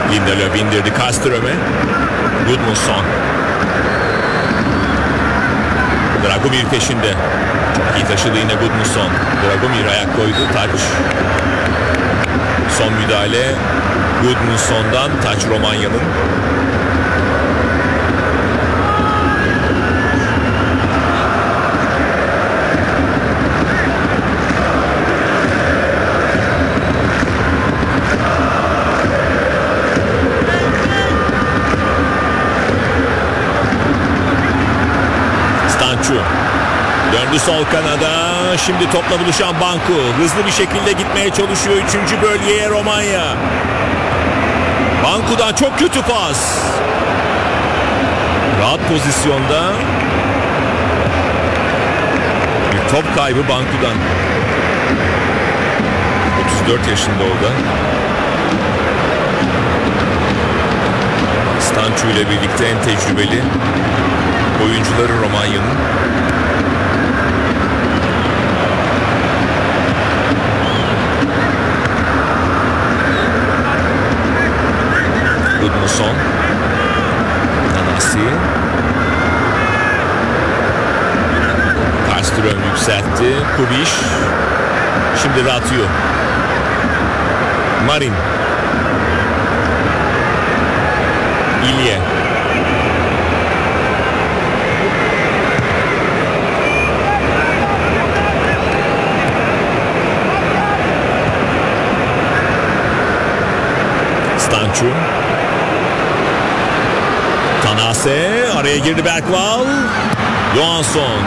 Lindelöf indirdi Kaström'e. Gudmundsson. Dragomir peşinde. Çok iyi taşıdı yine Gudmundsson. Dragomir ayak koydu. Taç. Son müdahale Gudmundsson'dan. Taç Romanya'nın. Döndü sol kanada. Şimdi topla buluşan Banku. Hızlı bir şekilde gitmeye çalışıyor 3. bölgeye Romanya. Banku'dan çok kötü pas. Rahat pozisyonda. Bir top kaybı Banku'dan. 34 yaşında o da. Stanciu ile birlikte en tecrübeli oyuncuları Romanya'nın. Gudmundsson. Tanasi. Karström yükseltti. Kubiş. Şimdi Ratio. Marin. İlye. Stanciu. Tanase araya girdi Bergvall. Johansson.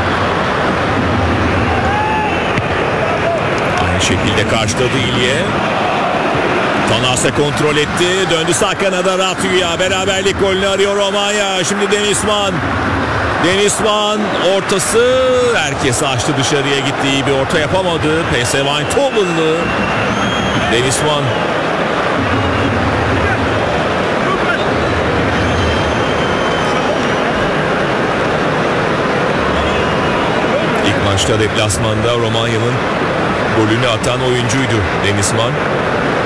Aynı şekilde karşıladı İlye. Tanase kontrol etti. Döndü sağ kanada Ratio'ya. Beraberlik golünü arıyor Romanya. Şimdi Denizman. Denizman ortası. Herkes açtı, dışarıya gitti. İyi bir orta yapamadı. PSV Eindhoven'lı Denizman. İlk maçta deplasmanda Romanya'nın golünü atan oyuncuydu Denizman.